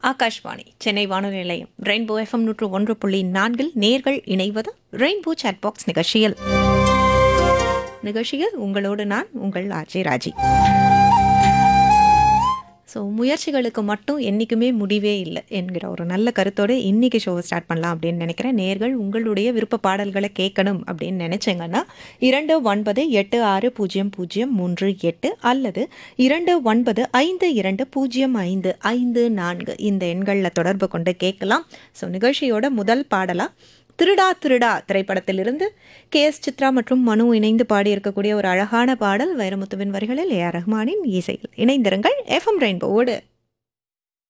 ஆகாஷ்வாணி சென்னை வானொலி நிலையம் rainbow FM 101.4 நேர்கள் இணைவது ரெயின்போ சாட் பாக்ஸ் நிகழ்ச்சியில் உங்களோடு நான் உங்கள் ஆர்ஜே ராஜி. ஸோ முயற்சிகளுக்கு மட்டும் என்றைக்குமே முடிவே இல்லை என்கிற ஒரு நல்ல கருத்தோடு இன்றைக்கி ஷோவை ஸ்டார்ட் பண்ணலாம் அப்படின்னு நினைக்கிறேன். நேர்கள் உங்களுடைய விருப்ப பாடல்களை கேட்கணும் அப்படின்னு நினச்சிங்கன்னா 29860038 அல்லது 2952050554 இந்த எண்களில் தொடர்பு கொண்டு கேட்கலாம். ஸோ நிகழ்ச்சியோட முதல் பாடலாக திருடா திருடா திரைப்படத்திலிருந்து KS சித்ரா மற்றும் மனு இணைந்து பாடியிருக்கக்கூடிய ஒரு அழகான பாடல் வைரமுத்துவின் வரிகளில் AR ரஹ்மானின் இசையில். இணைந்திருங்கள் FM ரெயின்போவோடு.